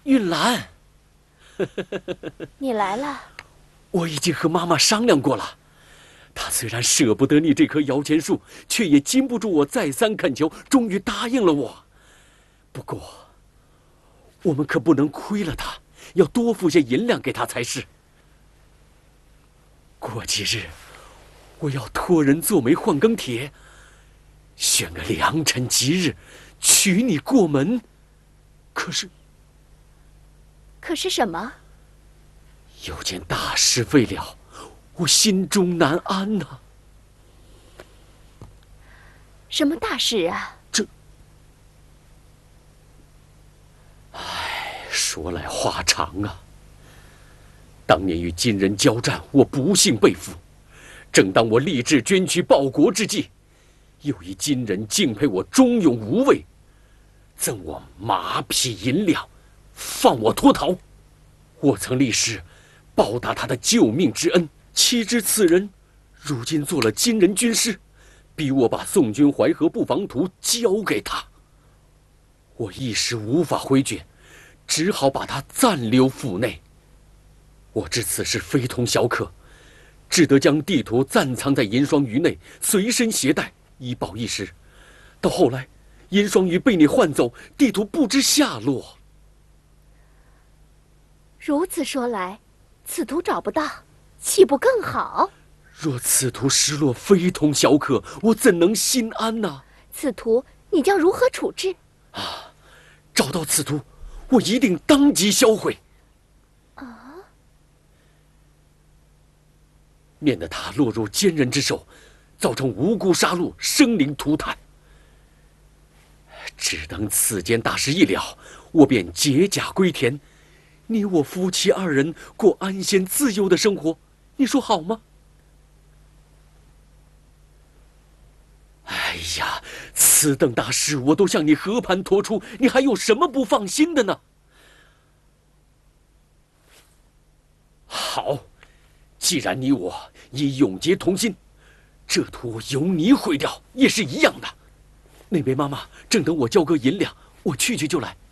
玉兰， 你来了。 我已经和妈妈商量过了，她虽然舍不得你这棵摇钱树，却也禁不住我再三恳求，终于答应了我。不过，我们可不能亏了她，要多付些银两给她才是。过几日，我要托人做媒换更帖，选个良辰吉日，娶你过门。 可是什么？ 有件大事未了，我心中难安呐。 什么大事啊？ 说来话长啊。当年与金人交战，我不幸被俘。正当我立志捐躯报国之际，又一金人敬佩我忠勇无畏，赠我马匹银两，放我脱逃。我曾立誓报答他的救命之恩，岂知此人如今做了金人军师，逼我把宋军淮河布防图交给他。我一时无法回绝，只好把他暂留府内。我知此事非同小可，只得将地图暂藏在银双鱼内，随身携带，以保一时。到后来，银双鱼被你换走，地图不知下落。 如此说来，此图找不到，岂不更好？ 若此图失落，非同小可，我怎能心安呢？ 此图你将如何处置？ 找到此图，我一定当即销毁。免得他落入奸人之手，造成无辜杀戮、生灵涂炭。只等此件大事一了，我便解甲归田，你我夫妻二人过安闲自由的生活，你说好吗？哎呀，此等大事我都向你和盘托出，你还有什么不放心的呢？好，既然你我已永结同心，这图由你毁掉也是一样的。那边妈妈正等我交割银两，我去就来。